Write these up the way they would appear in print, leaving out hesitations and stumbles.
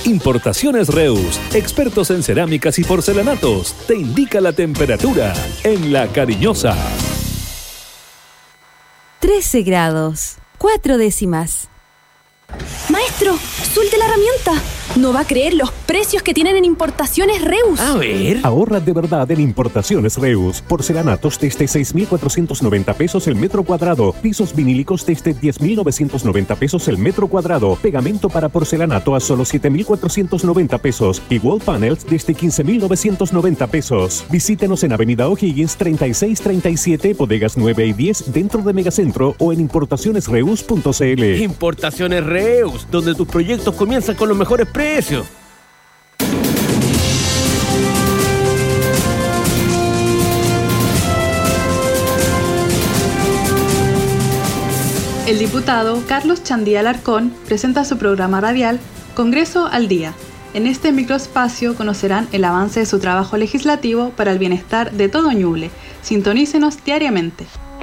Importaciones Reus, expertos en cerámicas y porcelanatos, te indica la temperatura en La Cariñosa. 13 grados, 4 décimas. Maestro, suelte la herramienta. No va a creer los precios que tienen en Importaciones Reus. A ver. Ahorra de verdad en Importaciones Reus. Porcelanatos desde 6,490 pesos el metro cuadrado. Pisos vinílicos desde 10,990 pesos el metro cuadrado. Pegamento para porcelanato a solo 7,490 pesos. Y wall panels desde 15,990 pesos. Visítenos en Avenida O'Higgins 3637, bodegas 9 y 10 dentro de Megacentro o en importacionesreus.cl. Importaciones Reus, donde tus proyectos comienzan con los mejores precios. El diputado Carlos Chandía Alarcón presenta su programa radial Congreso al Día. En este microespacio conocerán el avance de su trabajo legislativo para el bienestar de todo Ñuble. Sintonícenos diariamente.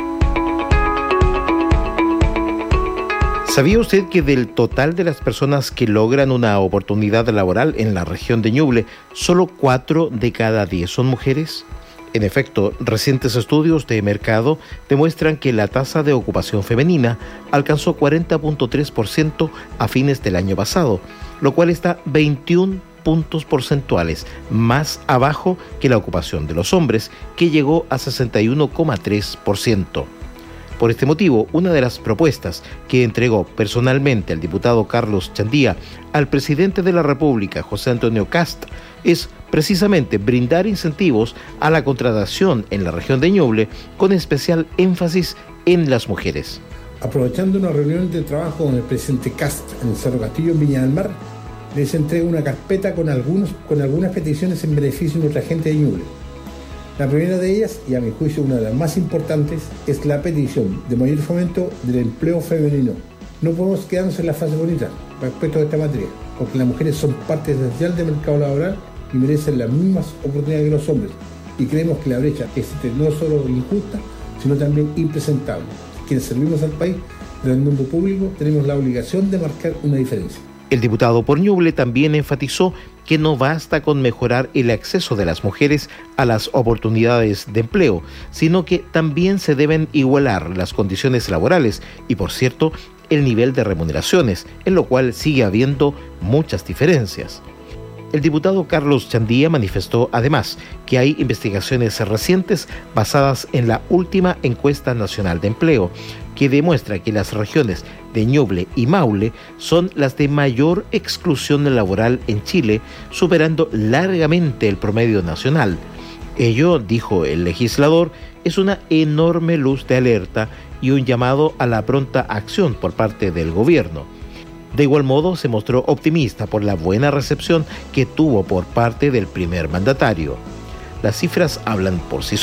¿Sabía usted que del total de las personas que logran una oportunidad laboral en la región de Ñuble, solo 4 de cada 10 son mujeres? En efecto, recientes estudios de mercado demuestran que la tasa de ocupación femenina alcanzó 40,3% a fines del año pasado, lo cual está 21 puntos porcentuales más abajo que la ocupación de los hombres, que llegó a 61,3%. Por este motivo, una de las propuestas que entregó personalmente el diputado Carlos Chandía al presidente de la República, José Antonio Kast, es precisamente brindar incentivos a la contratación en la región de Ñuble, con especial énfasis en las mujeres. Aprovechando una reunión de trabajo con el presidente Kast en el Cerro Castillo, en Viña del Mar, les entrego una carpeta con algunas peticiones en beneficio de nuestra gente de Ñuble. La primera de ellas, y a mi juicio una de las más importantes, es la petición de mayor fomento del empleo femenino. No podemos quedarnos en la fase bonita respecto a esta materia, porque las mujeres son parte esencial del mercado laboral y merecen las mismas oportunidades que los hombres. Y creemos que la brecha existe no solo injusta, sino también impresentable. Quienes servimos al país, en el mundo público, tenemos la obligación de marcar una diferencia. El diputado por Ñuble también enfatizó que no basta con mejorar el acceso de las mujeres a las oportunidades de empleo, sino que también se deben igualar las condiciones laborales y, por cierto, el nivel de remuneraciones, en lo cual sigue habiendo muchas diferencias. El diputado Carlos Chandía manifestó además que hay investigaciones recientes basadas en la última encuesta nacional de empleo, que demuestra que las regiones de Ñuble y Maule son las de mayor exclusión laboral en Chile, superando largamente el promedio nacional. Ello, dijo el legislador, es una enorme luz de alerta y un llamado a la pronta acción por parte del gobierno. De igual modo, se mostró optimista por la buena recepción que tuvo por parte del primer mandatario. Las cifras hablan por sí solas.